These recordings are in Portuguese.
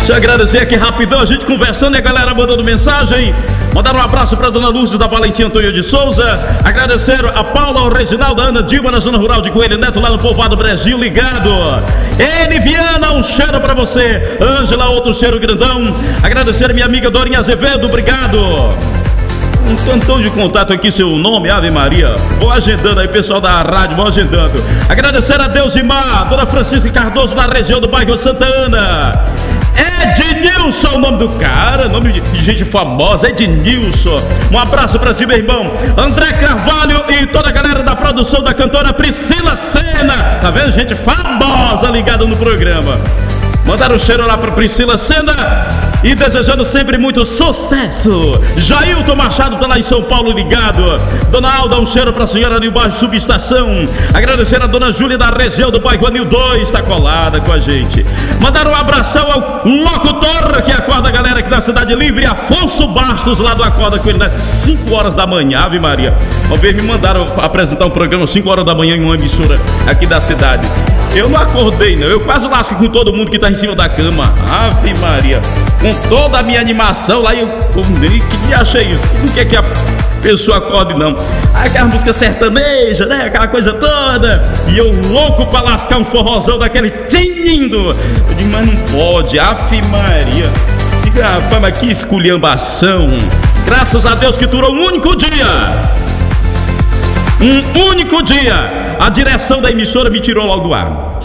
Deixa eu agradecer aqui rapidão, a gente conversando e a galera mandando mensagem. Mandar um abraço para Dona Lúcia da Valentim Antônio de Souza. Agradecer a Paula, o Reginaldo, a Ana Dilma na zona rural de Coelho Neto, lá no povoado Brasil, ligado. N Viana, um cheiro para você. Ângela, outro cheiro grandão. Agradecer a minha amiga Dorinha Azevedo, obrigado. Um tantão de contato aqui, seu nome, Ave Maria. Vou agendando aí, pessoal da rádio, vou agendando. Agradecer a Deusimar, Dona Francisca Cardoso, na região do bairro Santa Ana. Ednilson, o nome do cara, nome de gente famosa, Ednilson. Um abraço pra ti, meu irmão. André Carvalho e toda a galera da produção da cantora Priscila Senna. Tá vendo? Gente famosa ligada no programa. Mandaram um cheiro lá pra Priscila Senna e desejando sempre muito sucesso. Jailton Machado tá lá em São Paulo ligado. Dona Alda, um cheiro pra senhora ali embaixo, subestação. Agradecer a Dona Júlia da região do bairro Anil 2, tá colada com a gente. Mandaram um abração ao locutor que acorda a galera aqui na Cidade Livre, Afonso Bastos, lá do Acorda com ele, né? 5 horas da manhã, Ave Maria. Uma vez me mandaram apresentar um programa 5 horas da manhã em uma emissora aqui da cidade. Eu não acordei, não. Eu quase lasco com todo mundo que tá em cima da cama. Ave Maria. Com toda a minha animação lá, eu nem que achei isso. Não quer que a pessoa acorde, não. Aquela música sertaneja, né? Aquela coisa toda. E eu louco pra lascar um forrozão daquele tinindo. Eu digo, mas não pode. Ave Maria. Diga, rapaz, mas que esculhambação. Graças a Deus que durou um único dia. Um único dia. A direção da emissora me tirou logo do ar.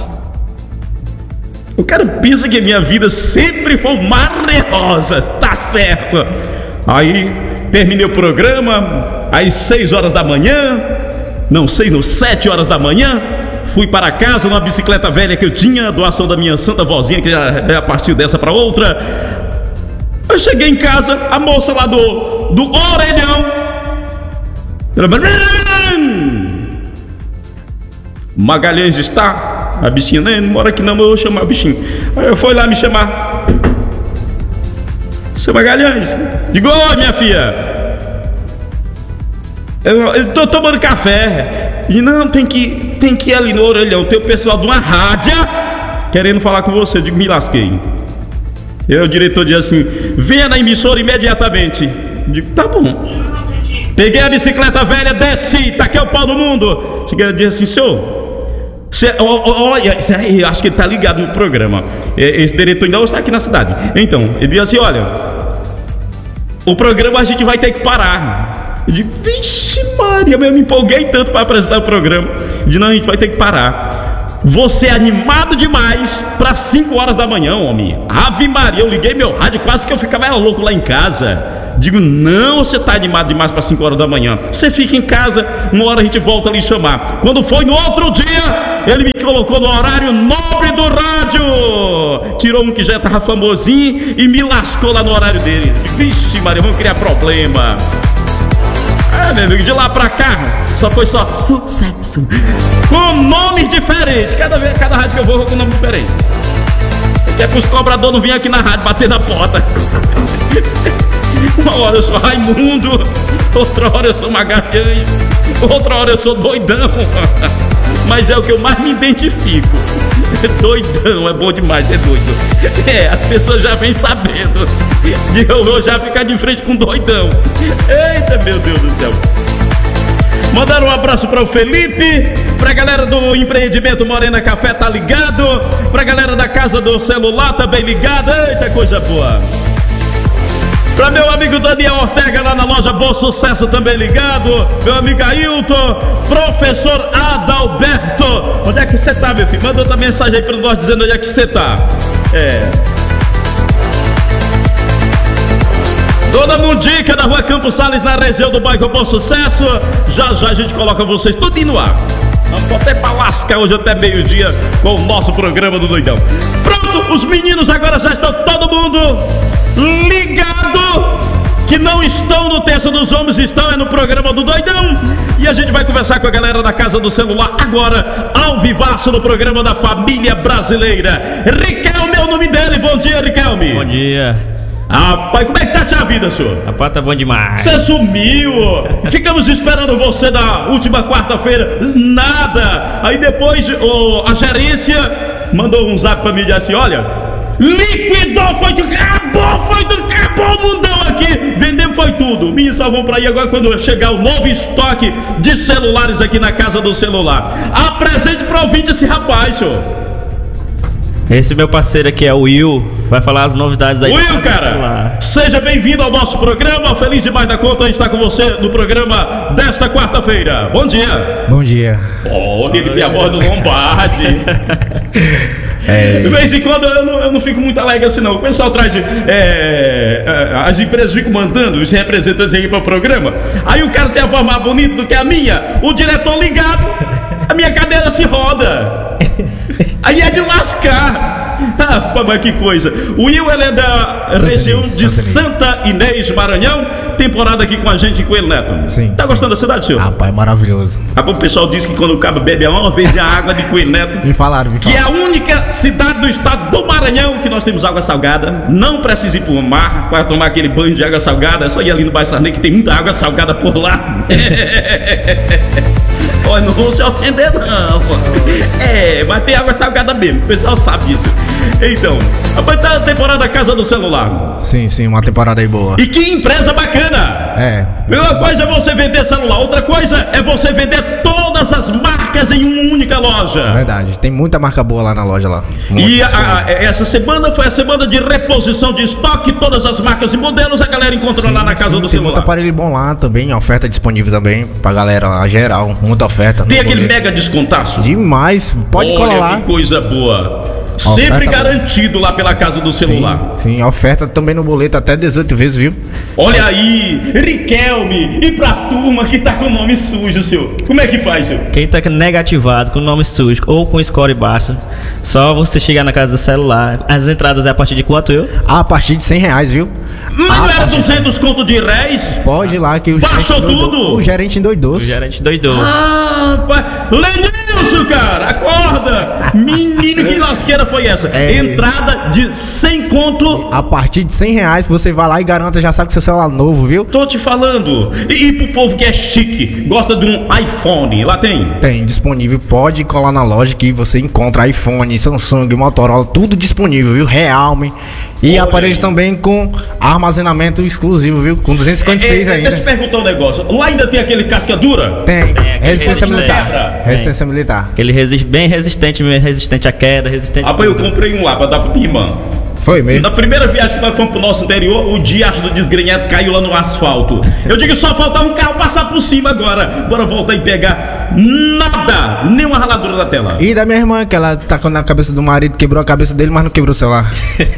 O cara pensa que a minha vida sempre foi um mar de rosas. Tá certo. Aí terminei o programa às 6 horas da manhã. Não sei, 7 horas da manhã. Fui para casa numa bicicleta velha que eu tinha, doação da minha santa vozinha, que já partiu dessa para outra. Eu cheguei em casa, a moça lá do orelhão. Magalhães está? A bichinha, né? Não mora aqui não, mas eu vou chamar a bichinha. Aí eu fui lá me chamar. Seu Magalhães. Digo, oi minha filha. Eu tô tomando café. E não, tem que ir ali no orelhão. Tem o pessoal de uma rádio querendo falar com você. Eu digo, me lasquei. O diretor diz assim, venha na emissora imediatamente. Eu digo, tá bom. Peguei a bicicleta velha, desci, taquei o pau no mundo. Cheguei e disse assim, senhor, olha, eu acho que ele tá ligado no programa. Esse diretor ainda hoje está aqui na cidade. Então, ele disse assim, olha, o programa a gente vai ter que parar. Eu digo, vixe Maria, eu me empolguei tanto para apresentar o programa. Eu digo, não, a gente vai ter que parar. Você é animado demais para 5 horas da manhã, homem. Ave Maria, eu liguei meu rádio, quase que eu ficava louco lá em casa. Digo, não, você tá animado demais para 5 horas da manhã. Você fica em casa, uma hora a gente volta ali chamar. Quando foi no outro dia, ele me colocou no horário nobre do rádio. Tirou um que já tava famosinho e me lascou lá no horário dele. Digo, vixe Maria, vamos criar problema. Meu amigo, de lá pra cá só foi sucesso. Com nomes diferentes. Cada rádio que eu vou com nome diferente. É pros cobradores não virem aqui na rádio bater na porta. Uma hora eu sou Raimundo, outra hora eu sou Magalhães, outra hora eu sou doidão. Mas é o que eu mais me identifico. Doidão, é bom demais ser doido. As pessoas já vêm sabendo de eu já ficar de frente com doidão. Eita, meu Deus do céu. Mandaram um abraço para o Felipe, pra galera do empreendimento Morena Café, tá ligado? Pra galera da Casa do Celular, tá bem ligado? Eita, coisa boa. Pra meu amigo Daniel Ortega lá na loja Bom Sucesso também ligado. Meu amigo Ailton, professor Adalberto. Onde é que você tá, meu filho? Manda outra mensagem aí pra nós dizendo onde é que você tá. Dona Mundica da rua Campos Sales, na região do bairro Bom Sucesso. Já já a gente coloca vocês tudo no ar. Vamos até pra lascar hoje até meio-dia com o nosso programa do Doidão. Pronto, os meninos agora já estão todo mundo ligado. Que não estão no Terça dos Homens, estão no programa do Doidão. E a gente vai conversar com a galera da Casa do Celular agora, ao vivaço, no programa da família brasileira. Riquelme é o nome dele. Bom dia, Riquelme. Bom dia. Rapaz, como é que tá a vida, senhor? Rapaz, tá bom demais. Você sumiu. Ficamos esperando você na última quarta-feira. Nada. Aí depois a gerência mandou um zap pra mim e disse assim, olha, liquidou Que dó foi do acabou o mundão aqui. Vendemos foi tudo. Minha só vão pra aí agora quando chegar o novo estoque de celulares aqui na Casa do Celular. Apresente pra ouvinte esse rapaz, senhor. Esse meu parceiro aqui é o Will, vai falar as novidades aí. Will, cara, seja bem-vindo ao nosso programa. Feliz demais da conta em estar com você no programa desta quarta-feira. Bom dia. Bom dia. Olha, ele tem a voz do Lombardi. De vez em quando eu não fico muito alegre assim não. O pessoal traz as empresas ficam mandando os representantes aí para o programa. Aí o cara tem a voz mais bonita do que a minha. O diretor ligado, a minha cadeira se roda. Aí é de lascar. Rapaz, mas que coisa. O Will, ele é da região de Santa Inês, Maranhão. Temporada aqui com a gente, com ele, Neto. Sim. Tá gostando da cidade, senhor? Rapaz, maravilhoso. Rapaz, o pessoal diz que quando o cabo bebe uma vez a água de Coelho Neto. Me falaram. Que é a única cidade do estado do Maranhão que nós temos água salgada. Não precisa ir pro mar para tomar aquele banho de água salgada. É só ir ali no Bairro Sarney que tem muita água salgada por lá. Olha, não vão se ofender não. Mas tem água salgada mesmo. O pessoal sabe disso. Então, rapaz, tá a temporada Casa do Celular. Sim, uma temporada aí boa. E que empresa bacana. Uma coisa é você vender celular, outra coisa é você vender todas as marcas em uma única loja. Verdade, tem muita marca boa lá na loja lá. E essa semana foi a semana de reposição de estoque, todas as marcas e modelos a galera encontrou lá na Casa do Celular. Tem muito aparelho bom lá também, oferta disponível também pra galera lá, geral, muita oferta. Tem aquele mega descontaço? Demais, pode colar lá. Que coisa boa. Sempre garantido lá pela Casa do Celular. Sim, oferta também no boleto até 18 vezes, viu? Olha aí, Riquelme, e pra turma que tá com o nome sujo, senhor, como é que faz, senhor? Quem tá negativado, com nome sujo ou com score baixo, só você chegar na Casa do Celular. As entradas é a partir de quanto, eu? A partir de R$100, viu? Mas não era 200 conto de réis? Pode ir lá que o baixou tudo? O gerente endoidou. Rapaz, Lenilson, cara, acorda! Menino, que lasqueira foi essa? Entrada de 100 conto. A partir de R$100 você vai lá e garanta, já sabe que seu celular novo, viu? Tô te falando. E pro povo que é chique, gosta de um iPhone, lá tem? Tem, disponível, pode colar na loja que você encontra iPhone, Samsung, Motorola, tudo disponível, viu? Realme. E aparelhos também com armazenamento exclusivo, viu? Com 256 ainda. Deixa eu te perguntar um negócio. Lá ainda tem aquele casca dura? Tem resistência militar. Resistência militar. Ele resiste, bem resistente à queda, resistente. Rapaz, eu comprei um lá pra dar pro minha irmã. Foi mesmo? Na primeira viagem que nós fomos pro nosso interior, o diacho do desgrenhado caiu lá no asfalto. Eu digo, só faltava um carro passar por cima agora. Bora voltar e pegar nada, nem uma raladura da tela. E da minha irmã, que ela tacou na cabeça do marido, quebrou a cabeça dele, mas não quebrou o celular.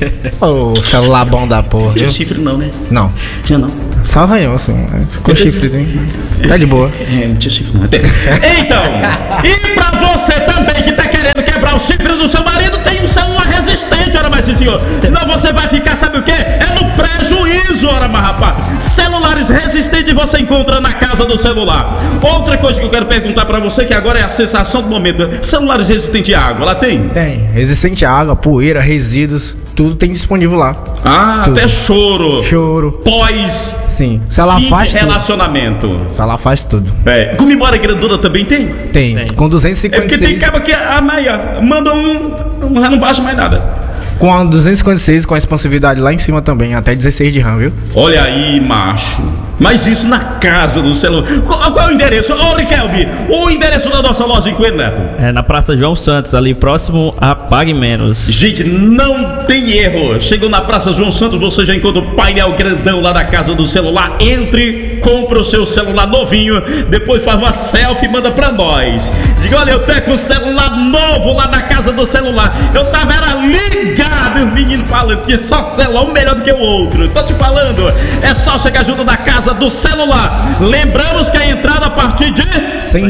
Ô, celular bom da porra. Não tinha chifre não, né? Não. Tinha não. Só arranhou assim, com chifrezinho. Tá de boa. Não tinha chifre não. Então, e pra você também que tá querendo quebrar o chifre do seu marido, tem um celular resistente, ora mais sim, senhor. Senão você vai ficar, sabe o quê? É no prejuízo, ora mais rapaz. Celulares resistentes você encontra na Casa do Celular. Outra coisa que eu quero perguntar pra você, que agora é a sensação do momento. Celulares resistentes à água, lá tem? Tem, resistente à água, poeira, resíduos, tudo tem disponível lá. Tudo. Até choro. Pós. Sim, celular faz relacionamento. Tudo. Celular faz tudo. Com memória grandona também tem? Tem. Com 256. Porque tem cabo que a meia manda já não baixa mais nada. Com a 256, com a expansividade lá em cima também, até 16 de RAM, viu? Olha aí, macho. Mas isso na Casa do Celular. Qual é o endereço? Ô, Riquelme, o endereço da nossa loja em Coelho Neto? É na Praça João Santos, ali próximo a Pague Menos. Gente, não tem erro. Chegou na Praça João Santos, você já encontra o painel grandão lá da Casa do Celular. Entre, compra o seu celular novinho, depois faz uma selfie e manda pra nós. Diga, olha, eu tenho com um celular novo lá na Casa do Celular. Eu tava ligado, os meninos falando que só celular um melhor do que o outro. Tô te falando, é só chegar junto da Casa do Celular. Lembramos que a entrada a partir de R$100.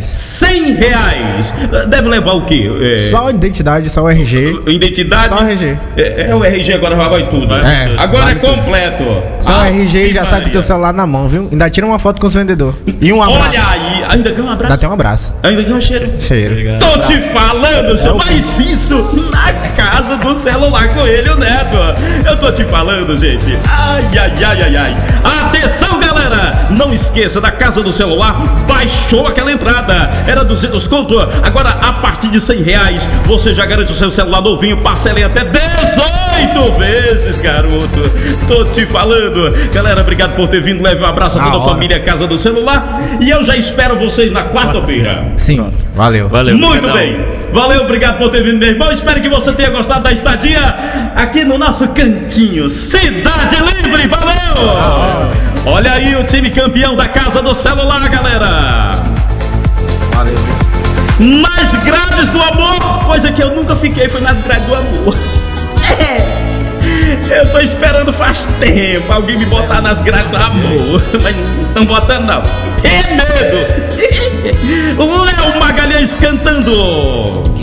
R$100. Deve levar o quê? Só identidade, só o RG. Identidade? Só o RG. O RG agora já vai tudo. Agora vale completo. Só o RG e já sai com o teu celular na mão, viu? Ainda tira uma foto com os vendedores. E um abraço. Olha aí, ainda ganha um abraço. Ainda tem um abraço. Ainda ganha um cheiro. Cheiro. Tô te falando, senhor, mas isso na Casa do Celular Coelho Neto. Eu tô te falando, gente. Ai. Atenção, galera. Não esqueça, da Casa do Celular baixou aquela entrada. Era 200 conto. Agora, a partir de R$100, você já garante o seu celular novinho. Parcela em até 18 8 vezes, garoto. Tô te falando. Galera, obrigado por ter vindo. Leve um abraço a toda a família Casa do Celular. E eu já espero vocês na quarta-feira. Sim, valeu. Muito bem. Valeu, obrigado por ter vindo, meu irmão. Espero que você tenha gostado da estadia aqui no nosso cantinho Cidade Livre. Valeu! Olha aí o time campeão da Casa do Celular, galera. Valeu. Nas grades do amor, coisa que eu nunca fiquei, foi nas grades do amor. Eu tô esperando faz tempo alguém me botar nas grades do amor, mas não estão botando não. Tem medo. O Léo Magalhães cantando